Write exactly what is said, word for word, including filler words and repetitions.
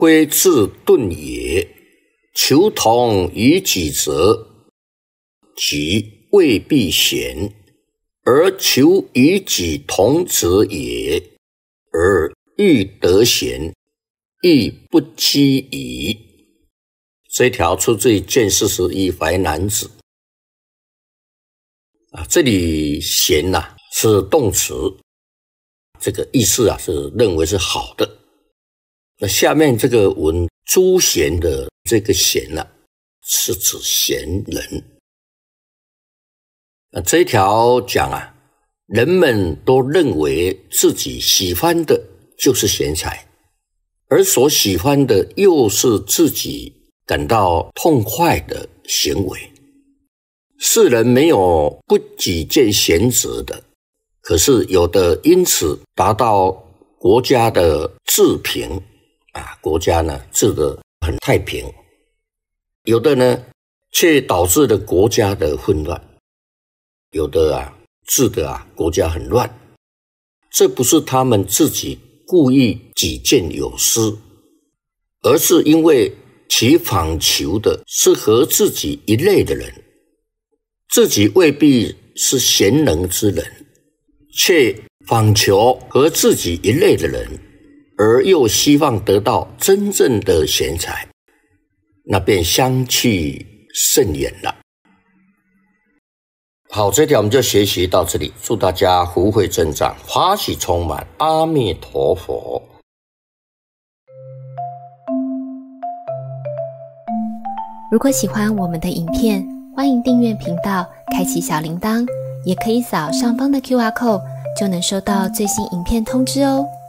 归自顿也，求同于己者，即未必贤，而求与己同者也，而欲得贤，亦不期矣。这条出自于《见四十一淮南子》啊，这里贤啊是动词，这个意思啊是认为是好的。那下面这个文诸贤的这个贤啊，是指贤人。那这一条讲啊，人们都认为自己喜欢的就是贤才，而所喜欢的又是自己感到痛快的行为。世人没有不己见贤者的，可是有的因此达到国家的治平啊，国家呢治得很太平，有的呢却导致了国家的混乱，有的啊治得啊国家很乱。这不是他们自己故意己见有失，而是因为其访求的是和自己一类的人，自己未必是贤能之人，却访求和自己一类的人，而又希望得到真正的贤才，那便相去甚远了。好，这条我们就学习到这里，祝大家福慧增长，法喜充满，阿弥陀佛。 如果喜欢我们的影片，欢迎订阅频道，开启小铃铛，也可以扫上方的 Q R code， 就能收到最新影片通知哦。